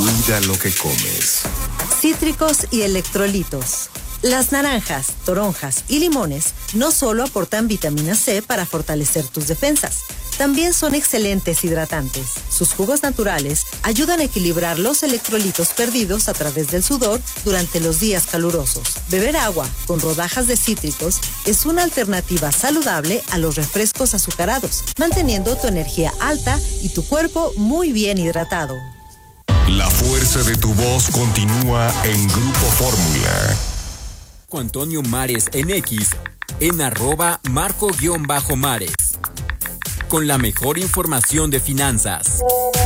Cuida lo que comes. Cítricos y electrolitos. Las naranjas, toronjas y limones no solo aportan vitamina C para fortalecer tus defensas, también son excelentes hidratantes. Sus jugos naturales ayudan a equilibrar los electrolitos perdidos a través del sudor durante los días calurosos. Beber agua con rodajas de cítricos es una alternativa saludable a los refrescos azucarados, manteniendo tu energía alta y tu cuerpo muy bien hidratado. La fuerza de tu voz continúa en Grupo Fórmula. Antonio Mares en X, en @Marco_Mares. Con la mejor información de finanzas.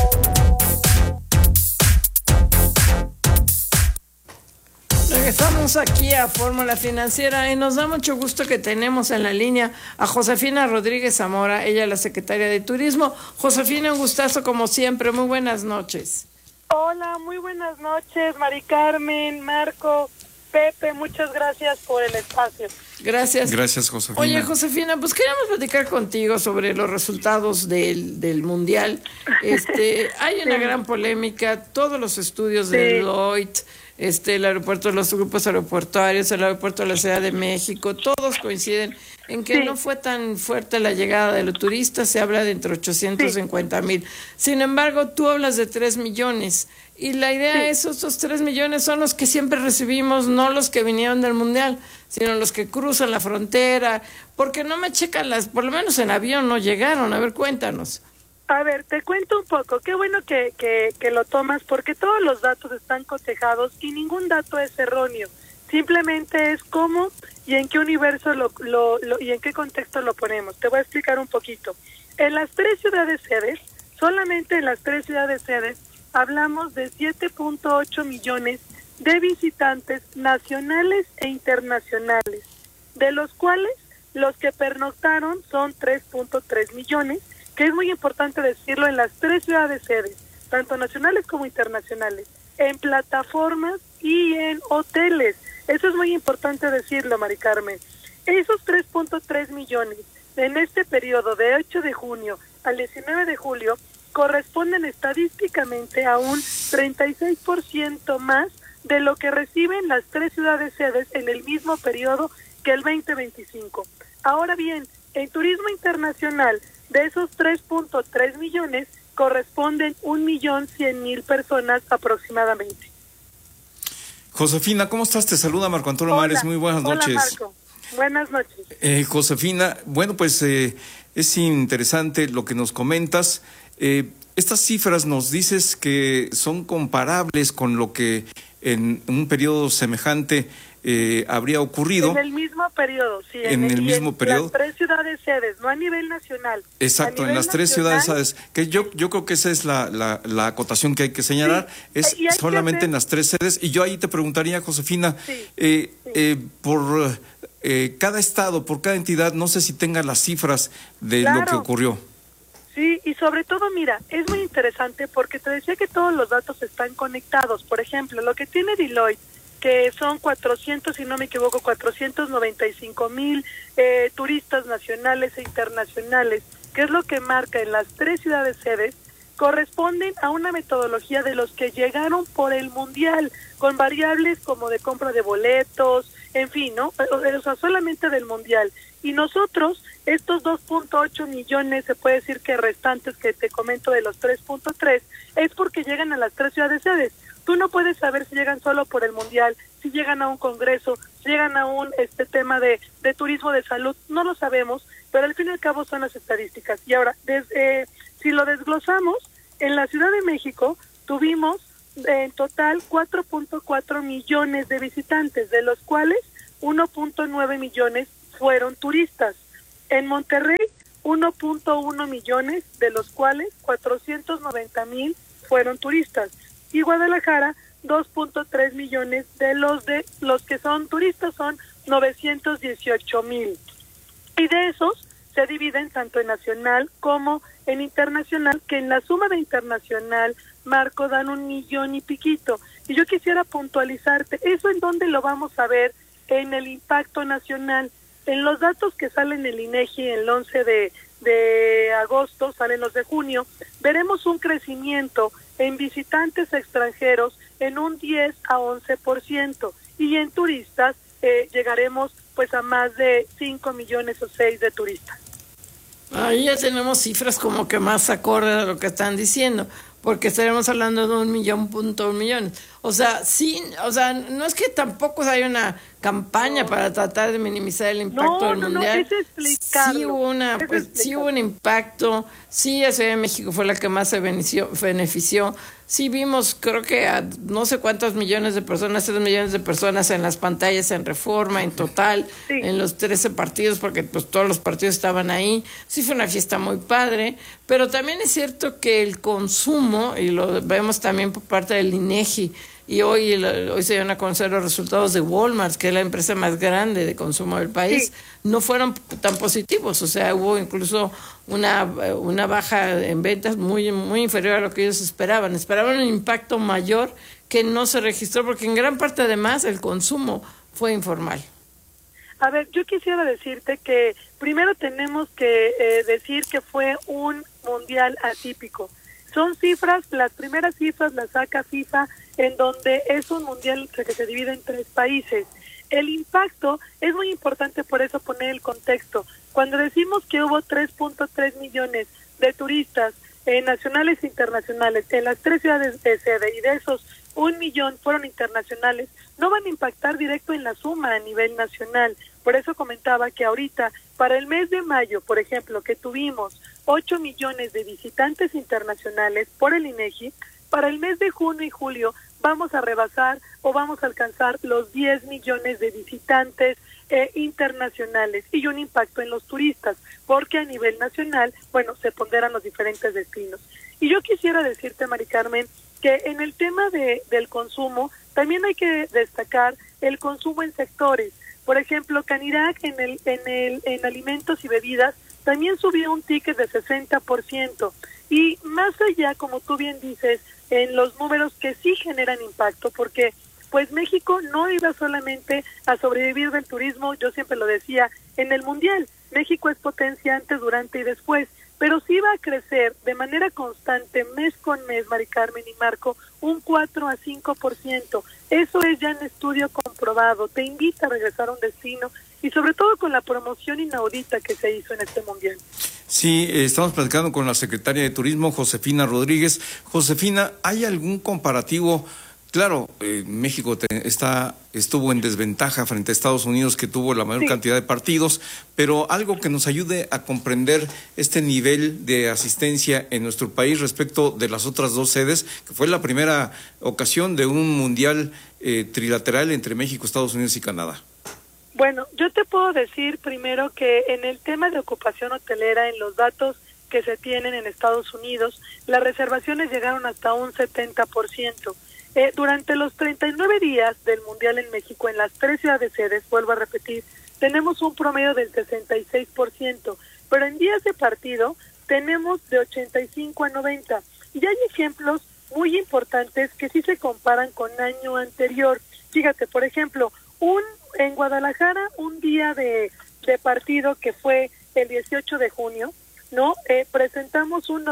Regresamos aquí a Fórmula Financiera y nos da mucho gusto que tenemos en la línea a Josefina Rodríguez Zamora, ella es la secretaria de Turismo. Josefina, un gustazo como siempre, muy buenas noches. Hola, muy buenas noches, Mari Carmen, Marco, Pepe, muchas gracias por el espacio. Gracias. Gracias, Josefina. Oye, Josefina, pues queríamos platicar contigo sobre los resultados del Mundial. Hay una gran polémica, todos los estudios de Deloitte, el aeropuerto, los grupos aeroportuarios, el aeropuerto de la Ciudad de México, todos coinciden en que no fue tan fuerte la llegada de los turistas, se habla de entre 850,000. Sin embargo, tú hablas de 3 millones. Y la idea es, estos 3 millones son los que siempre recibimos, no los que vinieron del Mundial, sino los que cruzan la frontera, porque no me checan por lo menos en avión no llegaron. A ver, cuéntanos. A ver, te cuento un poco. Qué bueno que lo tomas, porque todos los datos están cotejados y ningún dato es erróneo. Simplemente es cómo y en qué universo y en qué contexto lo ponemos. Te voy a explicar un poquito. En las 3 ciudades sedes, solamente en las 3 ciudades sedes, hablamos de 7.8 millones de visitantes nacionales e internacionales, de los cuales los que pernoctaron son 3.3 millones, que es muy importante decirlo, en las 3 ciudades sedes, tanto nacionales como internacionales, en plataformas y en hoteles. Eso es muy importante decirlo, Mari Carmen. Esos 3.3 millones en este periodo de 8 de junio al 19 de julio corresponden estadísticamente a un 36% más de lo que reciben las 3 ciudades sedes en el mismo periodo que el 2025. Ahora bien, en turismo internacional, de esos 3.3 millones, corresponden 1.100.000 personas aproximadamente. Josefina, ¿cómo estás? Te saluda Marco Antonio Mares, muy buenas noches. Hola, Marco. Buenas noches. Josefina, bueno, pues es interesante lo que nos comentas. Estas cifras nos dices que son comparables con lo que en un periodo semejante habría ocurrido. En el mismo periodo, sí. En el mismo periodo. Las 3 ciudades sedes, no a nivel nacional. Exacto, en las 3 ciudades sedes. Que yo creo que esa es la acotación que hay que señalar. Es solamente en las 3 sedes. Y yo ahí te preguntaría, Josefina, por cada estado, por cada entidad, no sé si tenga las cifras de lo que ocurrió. Sí, y sobre todo, mira, es muy interesante porque te decía que todos los datos están conectados. Por ejemplo, lo que tiene Deloitte, que son 400, si no me equivoco, 495,000 turistas nacionales e internacionales, que es lo que marca en las 3 ciudades sedes, corresponden a una metodología de los que llegaron por el Mundial, con variables como de compra de boletos, en fin, ¿no? O sea, solamente del Mundial. Y nosotros, estos 2.8 millones, se puede decir que restantes que te comento de los 3.3, es porque llegan a las 3 ciudades sedes. Tú no puedes saber si llegan solo por el Mundial, si llegan a un congreso, si llegan a un tema de turismo de salud, no lo sabemos, pero al fin y al cabo son las estadísticas. Y ahora, si lo desglosamos, en la Ciudad de México tuvimos en total 4.4 millones de visitantes, de los cuales 1.9 millones fueron turistas. En Monterrey, 1.1 millones, de los cuales 490,000 fueron turistas. Y Guadalajara, 2.3 millones, de los que son turistas son 918,000. Y de esos se dividen tanto en nacional como en internacional, que en la suma de internacional, Marco, dan 1 millón y piquito. Y yo quisiera puntualizarte, ¿eso en dónde lo vamos a ver? En el impacto nacional. En los datos que salen del INEGI el 11 de agosto, salen los de junio, veremos un crecimiento en visitantes extranjeros en un 10 a 11%, y en turistas llegaremos pues a más de 5 millones o 6 de turistas. Ahí ya tenemos cifras como que más acorde a lo que están diciendo, porque estaremos hablando de 1.1 millones. O sea, sí, o sea, no es que tampoco haya una campaña para tratar de minimizar el impacto del mundial. Es explicarlo. Sí hubo un impacto, sí la Ciudad de México fue la que más se benefició. Sí vimos, creo que a no sé cuántos millones de personas, 3 millones de personas en las pantallas en Reforma, en total, en los 13 partidos, porque pues todos los partidos estaban ahí. Sí fue una fiesta muy padre, pero también es cierto que el consumo, y lo vemos también por parte del INEGI, y hoy se dieron a conocer los resultados de Walmart, que es la empresa más grande de consumo del país, no fueron tan positivos. O sea, hubo incluso una baja en ventas muy inferior a lo que ellos esperaban. Esperaban un impacto mayor que no se registró, porque en gran parte además el consumo fue informal. A ver, yo quisiera decirte que primero tenemos que decir que fue un mundial atípico. Son cifras, las primeras cifras las saca FIFA, en donde es un mundial que se divide en 3 países. El impacto es muy importante, por eso poner el contexto. Cuando decimos que hubo 3.3 millones de turistas nacionales e internacionales en las 3 ciudades de sede, y de esos 1 millón fueron internacionales, no van a impactar directo en la suma a nivel nacional. Por eso comentaba que ahorita, para el mes de mayo, por ejemplo, que tuvimos 8 millones de visitantes internacionales por el INEGI, para el mes de junio y julio vamos a rebasar o vamos a alcanzar los 10 millones de visitantes internacionales, y un impacto en los turistas, porque a nivel nacional, bueno, se ponderan los diferentes destinos. Y yo quisiera decirte, Mari Carmen, que en el tema del consumo también hay que destacar el consumo en sectores. Por ejemplo, Canirac en alimentos y bebidas también subió un ticket de 60%. Y más allá, como tú bien dices, en los números que sí generan impacto, porque pues México no iba solamente a sobrevivir del turismo, yo siempre lo decía, en el Mundial. México es potencia antes, durante y después, pero sí va a crecer de manera constante, mes con mes, Mari Carmen y Marco, un 4 a 5%. Eso es ya en estudio comprobado. Te invita a regresar a un destino, y sobre todo con la promoción inaudita que se hizo en este Mundial. Sí, estamos platicando con la secretaria de Turismo, Josefina Rodríguez. Josefina, ¿hay algún comparativo? Claro, México estuvo en desventaja frente a Estados Unidos, que tuvo la mayor cantidad de partidos, pero algo que nos ayude a comprender este nivel de asistencia en nuestro país respecto de las otras 2 sedes, que fue la primera ocasión de un mundial trilateral entre México, Estados Unidos y Canadá. Bueno, yo te puedo decir primero que en el tema de ocupación hotelera, en los datos que se tienen en Estados Unidos, las reservaciones llegaron hasta un 70%. Durante los 39 días del Mundial en México, en las 3 ciudades sedes, vuelvo a repetir, tenemos un promedio del 66%, pero en días de partido tenemos de 85 a 90. Y hay ejemplos muy importantes que sí se comparan con año anterior. Fíjate, por ejemplo, en Guadalajara, un día de partido que fue el 18 de junio, ¿no? Presentamos un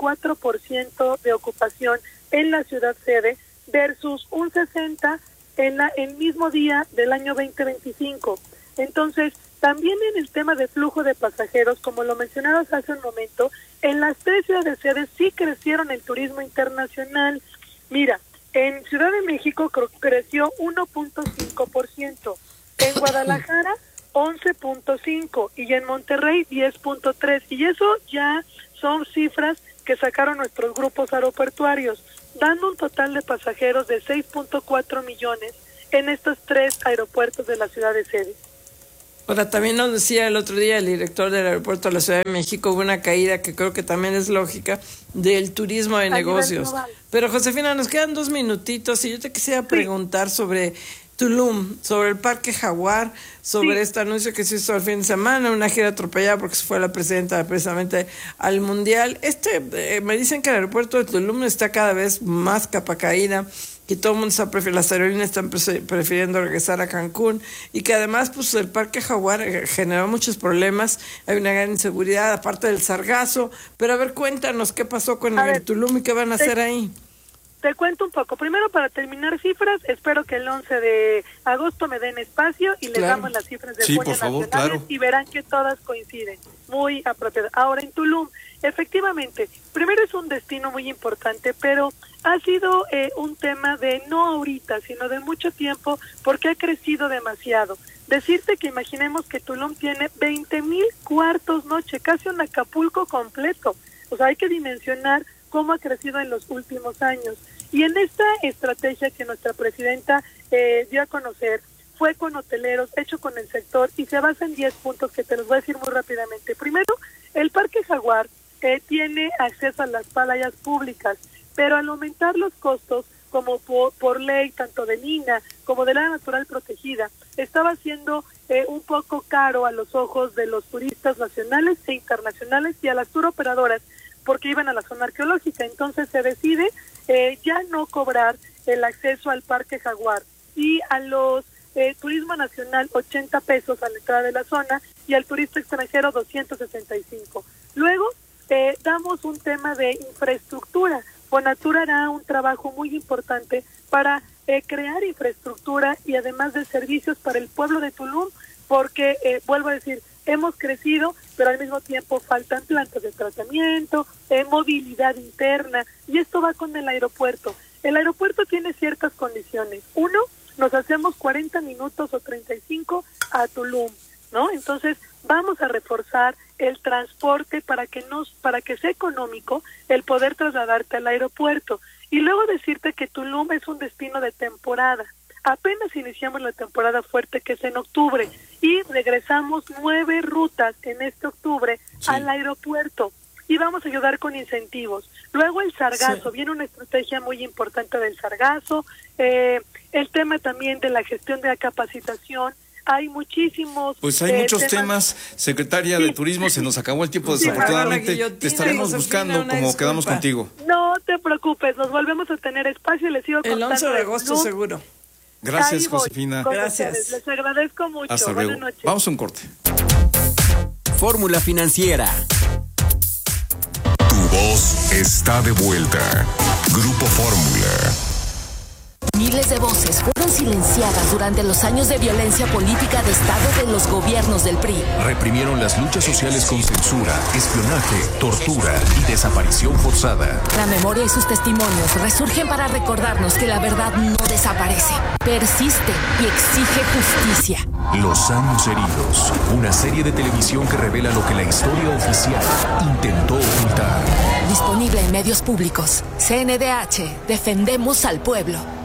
94% de ocupación en la ciudad sede, versus un 60% en el mismo día del año 2025. Entonces, también en el tema de flujo de pasajeros, como lo mencionabas hace un momento, en las 3 ciudades sedes sí crecieron el turismo internacional. Mira, en Ciudad de México creció 1.5%, en Guadalajara 11.5% y en Monterrey 10.3%. Y eso ya son cifras que sacaron nuestros grupos aeroportuarios, dando un total de pasajeros de 6.4 millones en estos 3 aeropuertos de la ciudad de sede. Ahora, también nos decía el otro día el director del aeropuerto de la Ciudad de México, hubo una caída que creo que también es lógica del turismo de negocios. Pero Josefina, nos quedan 2 minutitos y yo te quisiera preguntar sobre Tulum, sobre el Parque Jaguar, sobre este anuncio que se hizo el fin de semana, una gira atropellada porque se fue la presidenta precisamente al Mundial. Me dicen que el aeropuerto de Tulum está cada vez más capa caída, y todo el mundo está las aerolíneas están prefiriendo regresar a Cancún, y que además pues el Parque Jaguar generó muchos problemas, hay una gran inseguridad, aparte del sargazo. Pero a ver, cuéntanos qué pasó con el Tulum y qué van a hacer ahí. Te cuento un poco. Primero, para terminar cifras, espero que el 11 de agosto me den espacio y les damos las cifras de junio nacionales, y verán que todas coinciden. Muy apropiadas. Ahora, en Tulum, efectivamente, primero es un destino muy importante, pero ha sido un tema de no ahorita, sino de mucho tiempo, porque ha crecido demasiado. Decirte que imaginemos que Tulum tiene 20,000 cuartos noche, casi un Acapulco completo. O sea, hay que dimensionar cómo ha crecido en los últimos años. Y en esta estrategia que nuestra presidenta dio a conocer, fue con hoteleros, hecho con el sector, y se basa en 10 puntos que te los voy a decir muy rápidamente. Primero, el Parque Jaguar tiene acceso a las playas públicas, pero al aumentar los costos, como por ley, tanto de Lina como del área natural protegida, estaba siendo un poco caro a los ojos de los turistas nacionales e internacionales y a las turoperadoras, porque iban a la zona arqueológica. Entonces se decide ya no cobrar el acceso al Parque Jaguar, y a los turismo nacional 80 pesos a la entrada de la zona, y al turista extranjero 265. Luego damos un tema de infraestructura. Fonatur hará un trabajo muy importante para crear infraestructura y además de servicios para el pueblo de Tulum, porque vuelvo a decir, hemos crecido, pero al mismo tiempo faltan plantas de tratamiento, movilidad interna, y esto va con el aeropuerto. El aeropuerto tiene ciertas condiciones. Uno, nos hacemos 40 minutos o 35 a Tulum, ¿no? Entonces, vamos a reforzar el transporte para que sea económico el poder trasladarte al aeropuerto. Y luego decirte que Tulum es un destino de temporada. Apenas iniciamos la temporada fuerte, que es en octubre, y regresamos 9 rutas en este octubre al aeropuerto, y vamos a ayudar con incentivos. Luego el sargazo, viene una estrategia muy importante del sargazo, el tema también de la gestión de la capacitación. Hay muchísimos... Pues hay muchos temas, secretaria de Turismo, se nos acabó el tiempo, desafortunadamente. Te estaremos buscando como quedamos contigo. No te preocupes, nos volvemos a tener espacio y les sigo contando. El 11 de agosto seguro. Gracias, Josefina. Gracias. Les agradezco mucho. Hasta luego. Buenas noches. Vamos a un corte. Fórmula Financiera. Tu voz está de vuelta. Grupo Fórmula. Miles de voces fueron silenciadas durante los años de violencia política de Estado de los gobiernos del PRI. Reprimieron las luchas sociales con censura, espionaje, tortura y desaparición forzada. La memoria y sus testimonios resurgen para recordarnos que la verdad no desaparece, persiste y exige justicia. Los años heridos, una serie de televisión que revela lo que la historia oficial intentó ocultar. Disponible en medios públicos. CNDH, defendemos al pueblo.